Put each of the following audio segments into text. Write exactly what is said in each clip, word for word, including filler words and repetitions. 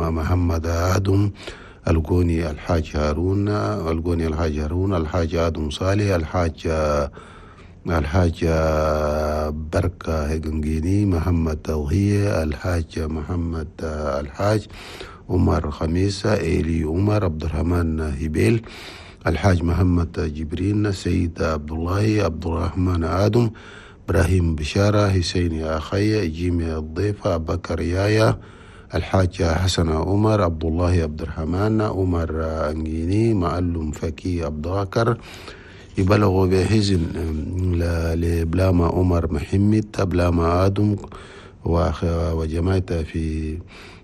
محمد آدم، القوني الحاج هارون، القوني الحاج هارون، الحاج آدم صالح، الحاج الحاج بركة هجنجيني، محمد توهية، الحاج محمد الحاج عمر خميسة، إيلي عمر، عبد الرحمن هبيل، الحاج محمد جبرين، سيد عبد الله، عبد الرحمن آدم، إبراهيم بشارة، حسين أخي، جيمي الضيفة، بكر يايا، الحاج حسن عمر، عبد الله عبد الرحمن، عمر أنجيني، معلم فكي عبد الغاكر، يبلغوا بحزن لبلاما عمر محمد، بلاما آدم وجماعته في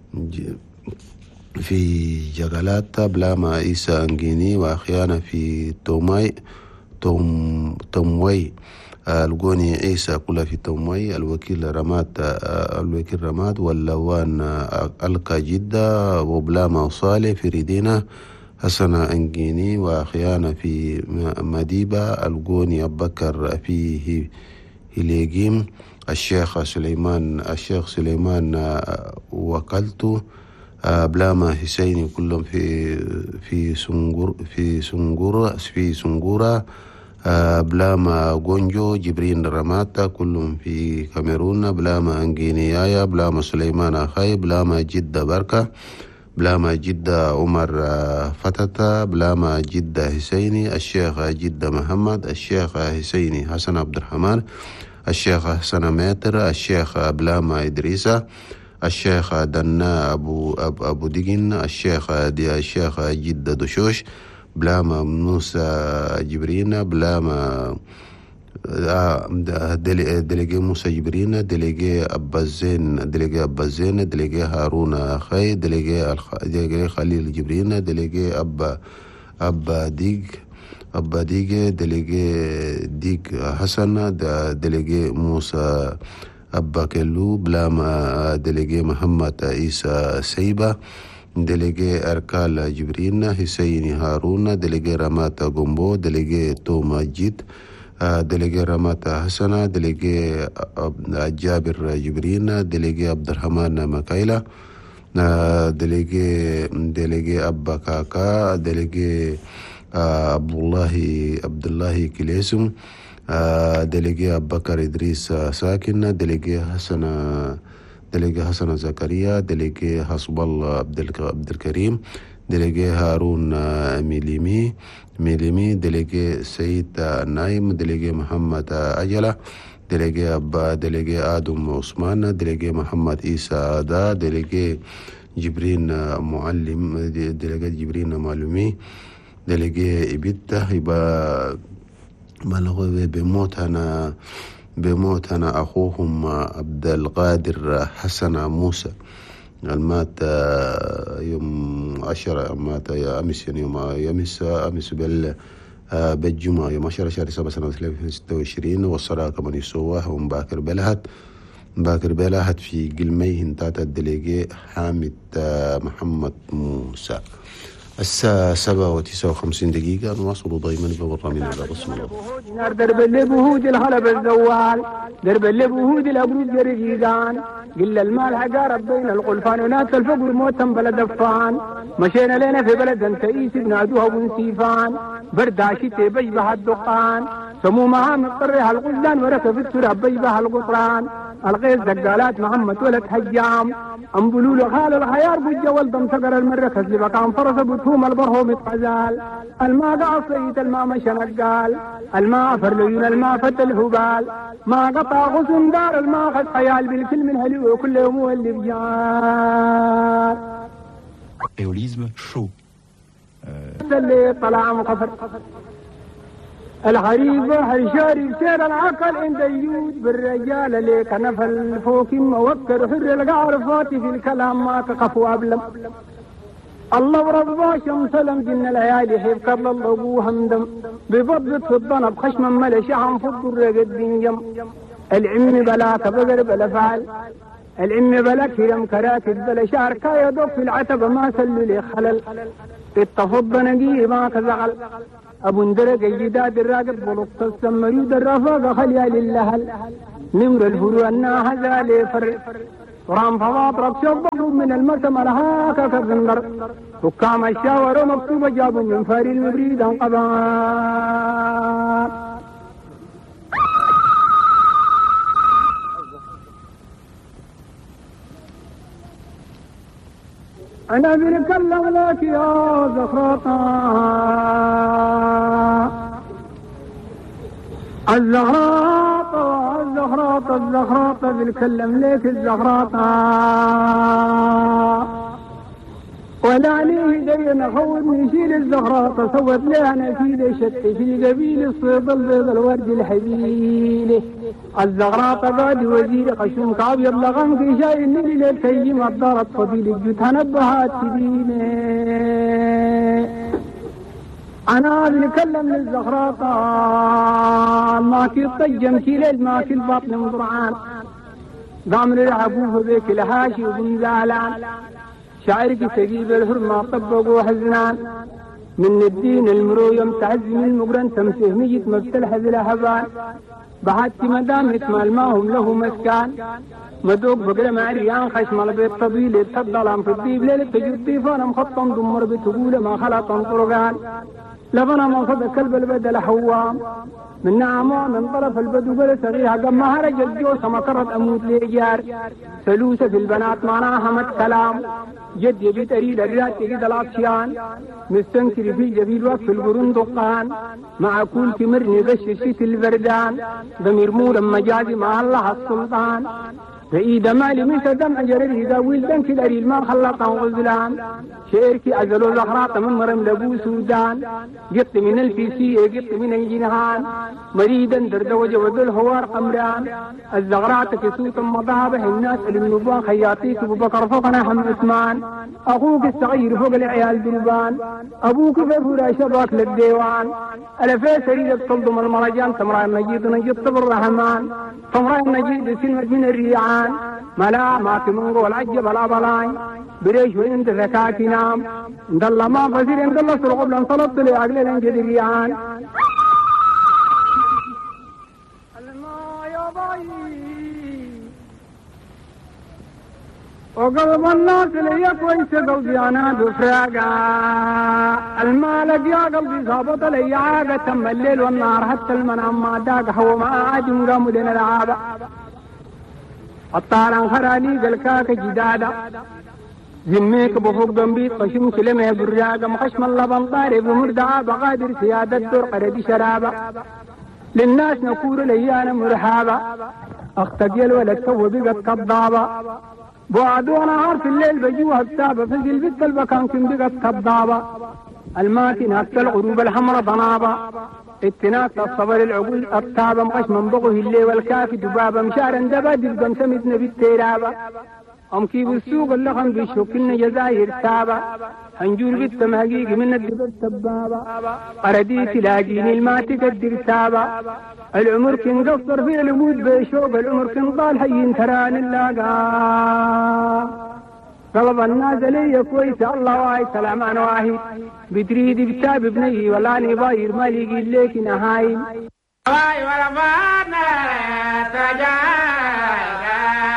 في جغلات، بلاما عيسى أنجيني وأخيانا في توماي توم توموي، القوني عيسى كلها في توموي، الوكيل رماد الوكيل رماد واللوان ألقى جدة، وبلاما صالح في ريدينا، حسن أنجيني وأخيانا في مديبة، القوني أبو بكر في هليجيم، الشيخ سليمان الشيخ سليمان وكلته، بلاما حسيني كلهم في في سنغور في سنغورة في سنغورة، بلاما جونجو جبرين رماتا كلهم في كاميرون، بلاما أنجينيايا، بلاما سليمان أخي، بلاما جدة بركة، بلاما جدة عمر فتتا، بلاما جدة حسيني، الشيخ جدة محمد، الشيخ حسيني حسن عبد الرحمن، الشيخ حسن ماتر، الشيخ بلاما إدريسة، الشيخ دنا أبو أبو, أبو دقن، الشيخ دي الشيخ جدة دشوش، بلاما موسى جبرين، بلاما دليجي موسى جبرين، دليجي أبازين دليجي أبازين دليجي هارون أخي، دليجي دليجي خليل جبرين، دليجي أبا أبا ديج أبا ديج دليجي ديج حسن، دليجي موسى أبا كلو، بلاما دليجي محمد عيسى سيبة، دليجي أركال جبرين، حسيني هارون، دليجي رماتا قنبو، دليجي توما جيد، دليجي رماتا حسنة، دليجي جابر جبرين، دليجي عبد الرحمن مكايلة، دليجي دليجي أبا كاكا، دليجي عبد الله عبد الله كليسم، دليجي أبو بكر إدريس ساكن، دليجي حسن دليجي حسن زكريا، دليجي حسب الله عبد الكريم، دليجي هارون ميليمي ميليمي، دليجي سيد نايم، دليجي محمد أجلة، دليجي أبا دليجي آدم عثمان، دليجي محمد عيسى آدا، دليجي جبرين معلم، دليجي جبرين معلمي، دليجي إبتة يبقى بلغوا بموت أنا بموت أنا أخوهم عبد القادر حسن موسى، المات يوم عشرة، مات أمس يوم أمس أمس بال بالجمعة يوم عشرة شهر سبعة سنة ألفين وستة وعشرين، والصراحة كمان يسواه ومباكر بلهت مباكر بلهت في قلمي هنتات الدليجي حامد محمد موسى. الساعة سبعة وتسعة وخمسين دقيقة، نواصل دائما ببرنامجنا على رسم الله. نار درب اللي بهود الهلب الزوال، درب اللي بهود الأبروج جريجان، قل المال حقارب بين القلفان، وناس الفقر موتم بلد دفان، مشينا لنا في بلد تئيس بنادوها بنسيفان، برد عشتي بيبها الدقان، سمومها مقرها الغزلان، وركب التراب بيبها القطران، الغيث دقالات محمد ولد حجام، أنبلول خال الخيار بجا ولدم سقر المركز لبقام فرس بتوم البرهو متقزال، الماء قاصيت الماء مشى نقال، الماء فرليون الماء فت الهبال، ما قطع غصن دار الماء خد خيال بالكل من هلو وكل يوم هو اللي بجار. Éolisme chaud. اللي طلع مقفر الحريب هالشاري سير العقل عند يود بالرجال اللي كنف الفوق موكر حر القعر فاتي في الكلام ما تقفوا أبلم. الله ورضا شمس لم جن العيال يحب قبل الله ابوه همدم بفضل في الضنب خشم ملش عن فضل رقد بنجم. العم بلاك بقر بلا فعل، العم بلاك يم كراكب بلا شعر كايا دوف في العتبة ما سلوا لي خلل، اتفض نقيه ما كزغل ابو اندرق الجداد الراقب بلطة السمريد الرفاق خليا للهل نمر الفرو الناها ذالي فر ورام فواطرك شبقوا من المسم لها كالزنجر حكام الشاور مكتوبة جابوا من فاري المبريد انقضاء أنا بنكلم لك يا زخرطة الزهراطة الزهراطة الزهراطة بنكلم لك الزهراطة ولا ليه دينا خود نشيل الزهراطة سوت لها نفيدة شت في قبيل الصيد البيض الورد الحبيله الزغراطة بعد وزير قشوم كعب يبلغن في شاي النبي للتيم الدارت فضيل الجد نبهات سدينه أنا بنكلم للزغراطة ما كي طجم كيليل ما كي البطن مضرعان قام للعبوه بيك الهاشي وبن زعلان شاعرك تجيب الهرمة طبقوا حزنان من الدين المرو يوم تعز من مقرن تمسيه ميت مبتلح ذي الهبان بعد مدام يتمال ما هم له مسكان مدوق بقرة معريان خشم البيت طبيل يتفضل عن في الديب ليلة تجد ضيفانا مخطم دمر بتقول ما خلط طرقان لبنا من صدق كلب البدل حوام من نعمه من طرف البدو بلا صغيرها قم هرج الجوسة مكرت أموت ليجار سلوسة في البنات معناها مت كلام جد يبيت أريد الرات يجد العطشان مستنكر في جبيل وقف القرون دقان مع كل كمرني غش الشت البردان ضمير مورا مجازي مع الله السلطان فإذا مالي من دم أجره إذا ولدن في الأريل ما خلطا غزلان شيركي أزلوا الأخراط من مرم لبو سودان قط من الفيسي قط من الجنهان مريدا درد وجود الهوار قمران الزغرات كسوت مضابح الناس النبوان خياطيك أبو بكر فوقنا حم عثمان أخوك الصغير فوق العيال دلبان أبوك ففورا شباك للديوان ألفي سريدة تلضم المرجان تمرأ النجيد نجيد طبر الرحمن تمرأ النجيد سنوة من الريعان ملا ما تمنغو العجب لا بلاي بريش وإنت ذكاك نام عند الله ما فزير عند الله سرقب لن صلبت لي أقل لنجد ريعان وقلب الناس لي كويس قلبي أنا بفراقا المالك يا قلبي صابت لي عاقة تم الليل والنهار حتى المنام ما داق هو ما عاد مقام دين العابة الطارن خرالي قلكاك جدادا زميك بفوق دنبيت قشم كلمة براقة مخشم اللبن طارب ومردعا بقادر سيادة دور قردي شرابة للناس نقول ليانا مرحابة اختقي الولد سوى بقت كضابة بعدونا عارف الليل بجوها التابة فزي البت البكان كن بقت كضابة الماتن هكا الغروب الحمرة ضنابة اتناك الصبر العقول الطابة مقش منبغه اللي والكافي دبابة مشارا دبا دبقا سمتنا بالتيرابة أم كيب السوق اللي خم بيشوكنا جزاير تابة هنجور بالتمهقيق من الدبا التبابة قرديت لاجيني الماتي قدر تابة العمر كن قصر في الأمود بيشوق العمر كن ضال حيين تران اللاقا طلب الناس لي كويس الله واي سلام أنا واحد بتريد بتاب ابني ولا نباير مالي قيل لك نهاي واي ورفانا تجاهلا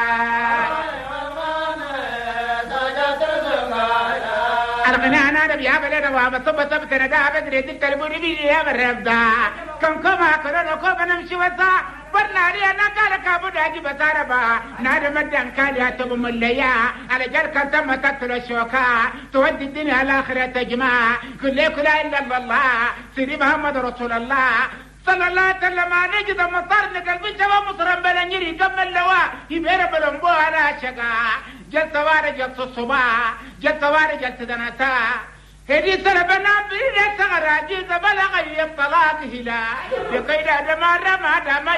أرغنانا نبيا بلنا وابا صبا صبتنا دا بدري دلت الموني بيجي يا مرفدا كم كما كنا كما نمشي وسا برناري أنا قالك أبو داجي بساربا نار مدن كاليا تبم الليا على جركا تم تقتل الشوكا تودي الدنيا الآخرة تجمع كل لا إلا الله سيدي محمد رسول الله صلى الله عليه وسلم نجد مصار نقلب شباب مصرا بلا نيري قم اللواء يبير بلنبو على شقا جل سواري جل صصبا جل سواري جل سدنتا هذه سلبنا بريد سغراجي بلغ الطلاق هلا بقيد دمار ما دام